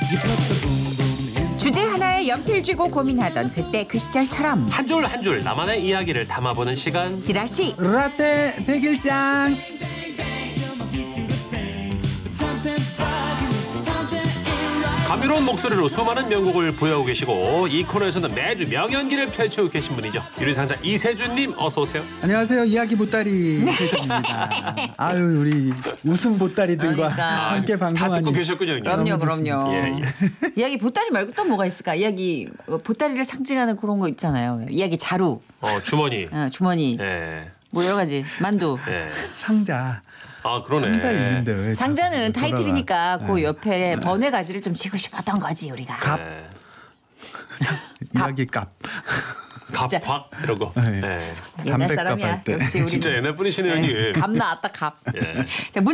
주제 하나에 연필 쥐고 고민하던 그때 그 시절처럼 한 줄 한 줄 나만의 이야기를 담아보는 시간. 지라시 라떼 100일장. 감미로운 목소리로 수많은 명곡을 보유하고 계시고 이 코너에서는 매주 명연기를 펼치고 계신 분이죠. 유리상자 이세준님 어서 오세요. 안녕하세요. 이야기 보따리 세준입니다. 아유 우리 웃음 보따리들과 그러니까. 함께 다 방송하니. 듣고 계셨군요. 형님. 그럼요, 너무 그럼요. 예, 예. 이야기 보따리 말고 또 뭐가 있을까? 이야기 보따리를 상징하는 그런 거 있잖아요. 이야기 자루, 주머니. 주머니, 예. 뭐 여러 가지 만두. 예. 상자. 아 그러네. 상자 있는데 왜 상자는 자꾸 타이틀이니까 돌아가. 그 옆에 번외 가지를 좀 지고 싶었던 거지 우리가. 갑. 예. 이야기 값. 진짜. 갑곽 이런 거. 네. 예. 옛날 담배값 사람이야. 할 때. 역시 우리. 진짜 옛날 분이시네요, 형님. 갑 나왔다 갑. 예. 자,